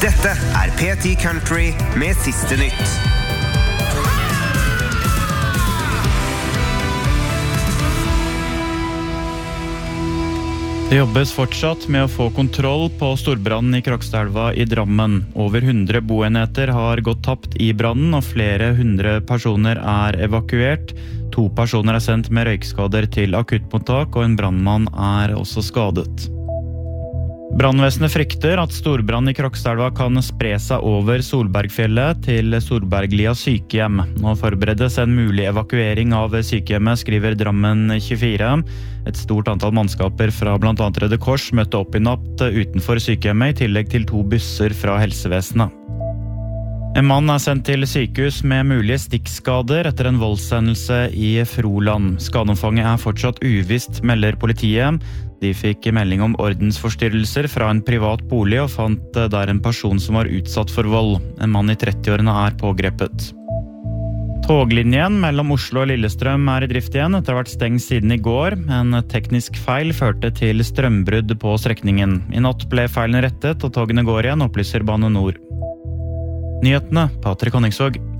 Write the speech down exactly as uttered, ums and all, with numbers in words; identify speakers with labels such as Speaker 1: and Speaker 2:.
Speaker 1: Dette er P ti Country med siste nytt.
Speaker 2: Det jobbes fortsatt med å få kontroll på storbrannen i Krokstadelva i Drammen. Over hundre boenheter har gått tapt i brannen, og flere hundre personer er evakuert. To personer er sendt med røykskader til akuttmottak, og en brannmann er også skadet. Brannvesenet frykter at storbrann i Krokstadelva kan spre seg over Solbergfjellet til Solberglia sykehjem. Nå forberedes en mulig evakuering av sykehjemmet, skriver Drammen tjuefire. Et stort antall mannskaper fra blant annet Røde Kors møtte opp i natt utenfor sykehjemmet, i tillegg til to busser fra helsevesenet. En mann er sendt til sykehus med mulige stikkskader etter en voldshendelse i Froland. Skadeomfanget er fortsatt uvisst, melder politiet. De fikk melding om ordensforstyrrelser fra en privat bolig og fant der en person som var utsatt for vold. En mann i trettiårene er pågrepet. Toglinjen mellom Oslo og Lillestrøm er i drift igjen etter å ha vært stengt siden i går. En teknisk feil førte til strømbrudd på strekningen. I natt ble feilen rettet, og togene går igjen, opplyser Bane Nor. Nyhetene, Patrik Honningsvåg.